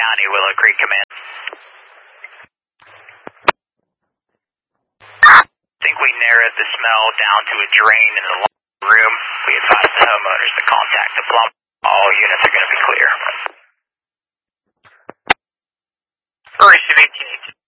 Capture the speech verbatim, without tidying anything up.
County, Willow Creek Command. I think we narrowed the smell down to a drain in the room. We advise the homeowners to contact the plumber. All units are going to be clear. We're receiving